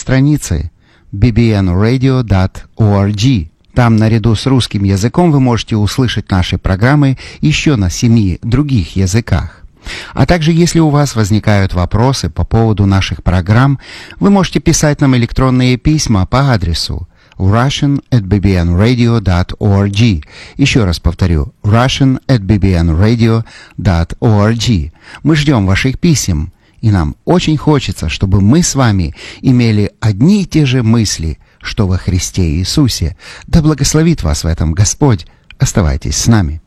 странице bbnradio.org. Там наряду с русским языком вы можете услышать наши программы еще на 7 других языках. А также, если у вас возникают вопросы по поводу наших программ, вы можете писать нам электронные письма по адресу russian@bbnradio.org. Еще раз повторю, russian@bbnradio.org. Мы ждем ваших писем, и нам очень хочется, чтобы мы с вами имели одни и те же мысли, что во Христе Иисусе. Да благословит вас в этом Господь. Оставайтесь с нами.